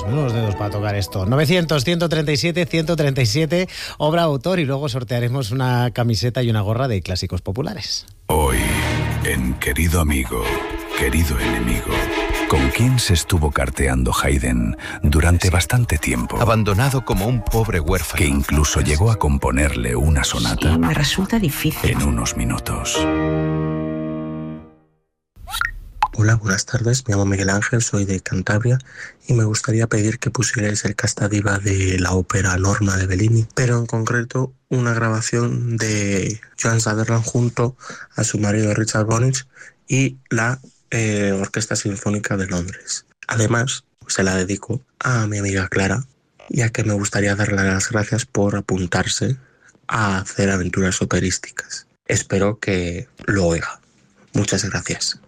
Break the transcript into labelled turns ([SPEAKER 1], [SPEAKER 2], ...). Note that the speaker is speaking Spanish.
[SPEAKER 1] menudos dedos para tocar esto. 900-137-137, obra autor, y luego sortearemos una camiseta y una gorra de Clásicos Populares.
[SPEAKER 2] Hoy, en Querido Amigo, Querido Enemigo, ¿con quién se estuvo carteando Haydn durante bastante tiempo?
[SPEAKER 3] Abandonado como un pobre huérfano.
[SPEAKER 2] Que incluso llegó a componerle una sonata.
[SPEAKER 4] Sí, me resulta difícil.
[SPEAKER 2] En unos minutos.
[SPEAKER 5] Hola, buenas tardes. Me llamo Miguel Ángel, soy de Cantabria y me gustaría pedir que pusierais el Casta Diva de la ópera Norma de Bellini, pero en concreto una grabación de Joan Sutherland junto a su marido Richard Bonich y la Orquesta Sinfónica de Londres. Además, se la dedico a mi amiga Clara, ya que me gustaría darle las gracias por apuntarse a hacer aventuras operísticas. Espero que lo oiga. Muchas gracias.